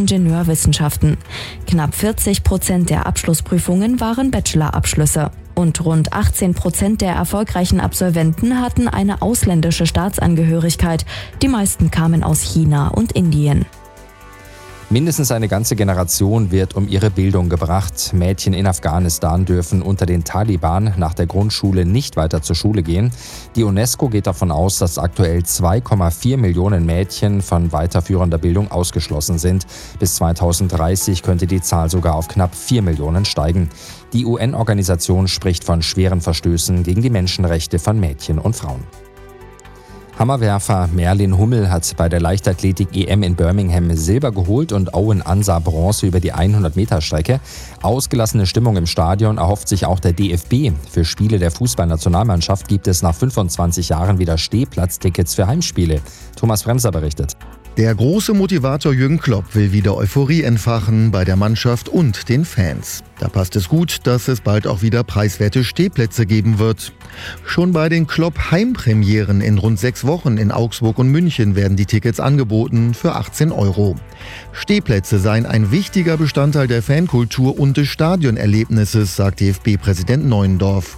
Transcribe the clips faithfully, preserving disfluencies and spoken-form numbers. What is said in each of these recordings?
Ingenieurwissenschaften. Knapp vierzig Prozent der Abschlussprüfungen waren Bachelorabschlüsse. Und rund achtzehn Prozent der erfolgreichen Absolventen hatten eine ausländische Staatsangehörigkeit. Die meisten kamen aus China und Indien. Mindestens eine ganze Generation wird um ihre Bildung gebracht. Mädchen in Afghanistan dürfen unter den Taliban nach der Grundschule nicht weiter zur Schule gehen. Die UNESCO geht davon aus, dass aktuell zwei Komma vier Millionen Mädchen von weiterführender Bildung ausgeschlossen sind. Bis zweitausenddreißig könnte die Zahl sogar auf knapp vier Millionen steigen. Die U N-Organisation spricht von schweren Verstößen gegen die Menschenrechte von Mädchen und Frauen. Hammerwerfer Merlin Hummel hat bei der Leichtathletik-E M in Birmingham Silber geholt und Owen Ansah Bronze über die hundert-Meter-Strecke. Ausgelassene Stimmung im Stadion erhofft sich auch der D F B. Für Spiele der Fußballnationalmannschaft gibt es nach fünfundzwanzig Jahren wieder Stehplatztickets für Heimspiele. Thomas Bremser berichtet. Der große Motivator Jürgen Klopp will wieder Euphorie entfachen bei der Mannschaft und den Fans. Da passt es gut, dass es bald auch wieder preiswerte Stehplätze geben wird. Schon bei den Klopp-Heimpremieren in rund sechs Wochen in Augsburg und München werden die Tickets angeboten für achtzehn Euro. Stehplätze seien ein wichtiger Bestandteil der Fankultur und des Stadionerlebnisses, sagt D F B-Präsident Neuendorf.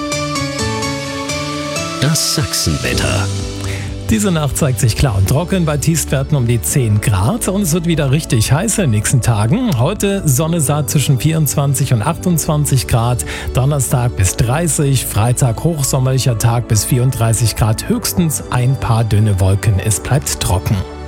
Das Sachsenwetter. Diese Nacht zeigt sich klar und trocken bei Tiefstwerten um die zehn Grad und es wird wieder richtig heiß in den nächsten Tagen. Heute Sonne saat zwischen vierundzwanzig und achtundzwanzig Grad, Donnerstag bis dreißig, Freitag hochsommerlicher Tag bis vierunddreißig Grad, höchstens ein paar dünne Wolken, es bleibt trocken.